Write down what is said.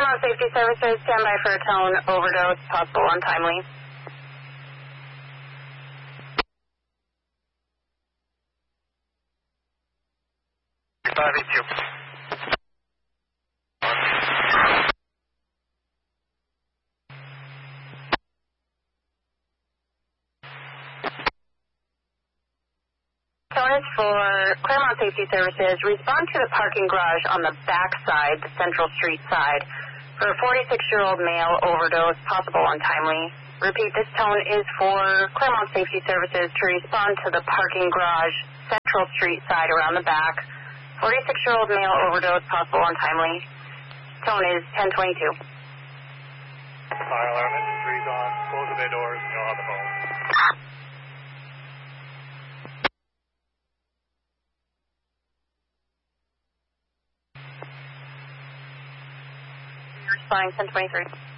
Claremont Safety Services, stand by for a tone overdose, possible untimely. Tone is for Claremont Safety Services. Respond to the parking garage on the back side, the Central Street side, for a 46-year-old male overdose, possible untimely. Repeat, this tone is for Claremont Safety Services to respond to the parking garage, Central Street side around the back. 46-year-old male overdose, possible untimely. Tone is 1022. Fire alarm, engine 3's on. Close the bay doors and you'll have the phone. Responding 1023.